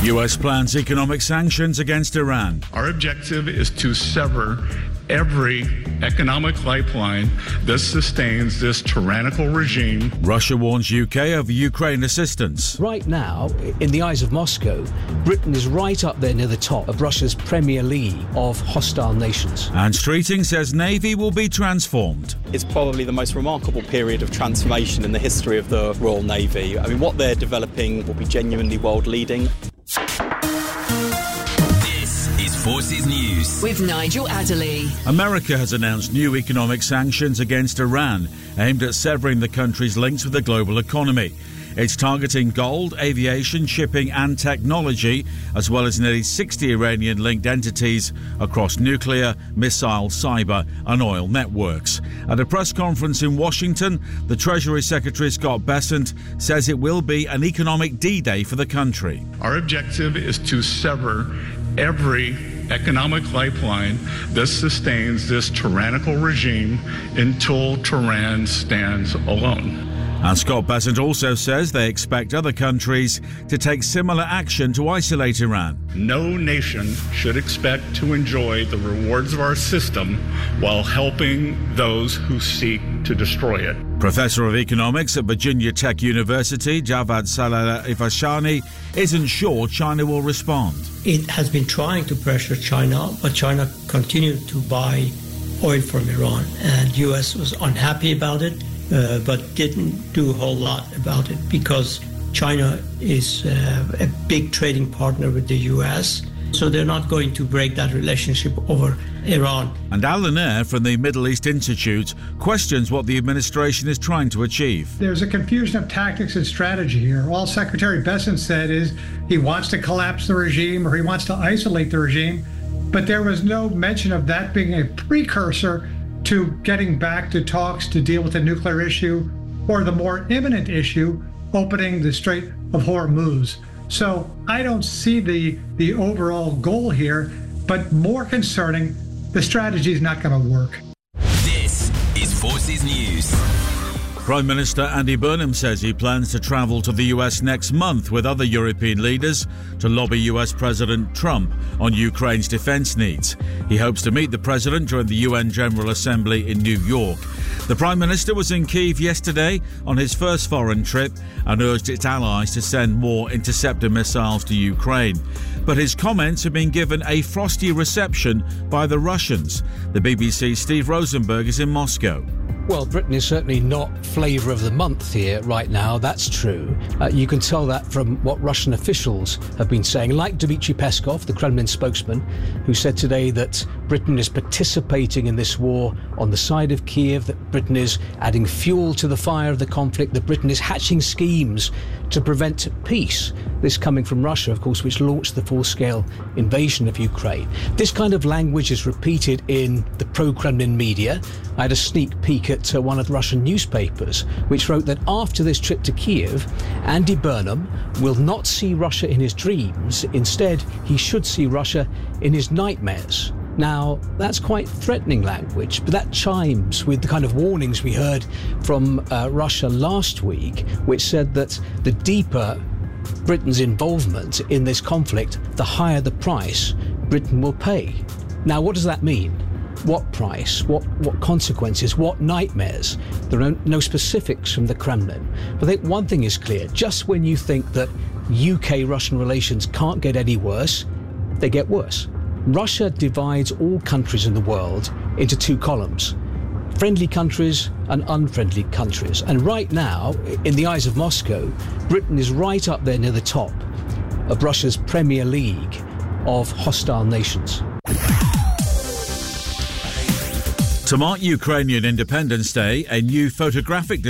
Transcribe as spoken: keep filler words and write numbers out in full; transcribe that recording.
U S plans economic sanctions against Iran. Our objective is to sever every economic lifeline that sustains this tyrannical regime. Russia warns U K of Ukraine assistance. Right now, in the eyes of Moscow, Britain is right up there near the top of Russia's Premier League of hostile nations. And Streeting says Navy will be transformed. It's probably the most remarkable period of transformation in the history of the Royal Navy. I mean, what they're developing will be genuinely world-leading. Forces News with Nigel Adderley. America has announced new economic sanctions against Iran, aimed at severing the country's links with the global economy. It's targeting gold, aviation, shipping and technology, as well as nearly sixty Iranian-linked entities across nuclear, missile, cyber and oil networks. At a press conference in Washington, the Treasury Secretary Scott Bessent says it will be an economic D-Day for the country. Our objective is to sever every economic lifeline that sustains this tyrannical regime until Tehran stands alone. And Scott Bessent also says they expect other countries to take similar action to isolate Iran. No nation should expect to enjoy the rewards of our system while helping those who seek to destroy it. Professor of Economics at Virginia Tech University, Javad Salah Ifashani, isn't sure China will respond. It has been trying to pressure China, but China continued to buy oil from Iran, and U S was unhappy about it. Uh, but didn't do a whole lot about it because China is uh, a big trading partner with the U S, so they're not going to break that relationship over Iran. And Alan Eyre from the Middle East Institute questions what the administration is trying to achieve. There's a confusion of tactics and strategy here. All Secretary Bessent said is he wants to collapse the regime or he wants to isolate the regime, but there was no mention of that being a precursor to getting back to talks to deal with the nuclear issue or the more imminent issue, opening the Strait of Hormuz. So I don't see the, the overall goal here, but more concerning, the strategy is not going to work. This is Forces News. Prime Minister Andy Burnham says he plans to travel to the U S next month with other European leaders to lobby U S President Trump on Ukraine's defence needs. He hopes to meet the President during the U N General Assembly in New York. The Prime Minister was in Kyiv yesterday on his first foreign trip and urged its allies to send more interceptor missiles to Ukraine. But his comments have been given a frosty reception by the Russians. The B B C's Steve Rosenberg is in Moscow. Well, Britain is certainly not flavour of the month here right now, that's true. Uh, you can tell that from what Russian officials have been saying, like Dmitry Peskov, the Kremlin spokesman, who said today that Britain is participating in this war on the side of Kiev, that Britain is adding fuel to the fire of the conflict, that Britain is hatching schemes to prevent peace. This coming from Russia, of course, which launched the full-scale invasion of Ukraine. This kind of language is repeated in the pro-Kremlin media. I had a sneak peek at uh, one of the Russian newspapers, which wrote that after this trip to Kiev, Andy Burnham will not see Russia in his dreams. Instead, he should see Russia in his nightmares. Now, that's quite threatening language, but that chimes with the kind of warnings we heard from uh, Russia last week, which said that the deeper Britain's involvement in this conflict, the higher the price Britain will pay. Now, what does that mean? What price? What what consequences? What nightmares? There are no specifics from the Kremlin. But I think one thing is clear. Just when you think that U K-Russian relations can't get any worse, they get worse. Russia divides all countries in the world into two columns: friendly countries and unfriendly countries. And right now, in the eyes of Moscow, Britain is right up there near the top of Russia's Premier League of hostile nations. To mark Ukrainian Independence Day, a new photographic